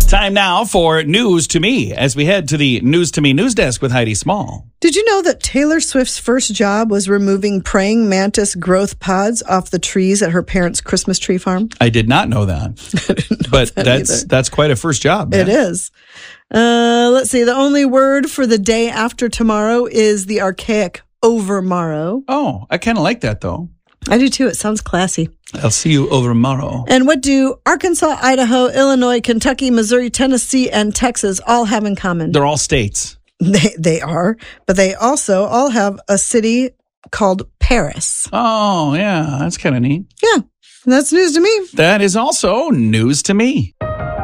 Time now for News to Me as we head to the News to Me news desk with Heidi Small. Did you know that Taylor Swift's first job was removing praying mantis growth pods off the trees at her parents' Christmas tree farm? I did not know that. But that's quite a first job. Man. It is. Let's see. The only word for the day after tomorrow is the archaic overmorrow. Oh, I kind of like that, though. I do, too. It sounds classy. I'll see you over tomorrow. And what do Arkansas, Idaho, Illinois, Kentucky, Missouri, Tennessee, and Texas all have in common? They're all states. They are, but they also all have a city called Paris. Oh, yeah. That's kind of neat. Yeah. That's news to me. That is also news to me.